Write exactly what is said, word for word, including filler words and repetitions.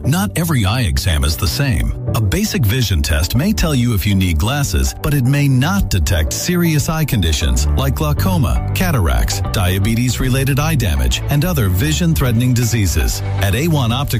Not every eye exam is the same. A basic vision test may tell you if you need glasses, but it may not detect serious eye conditions like glaucoma, cataracts, diabetes-related eye damage, and other vision-threatening diseases. At A one Optical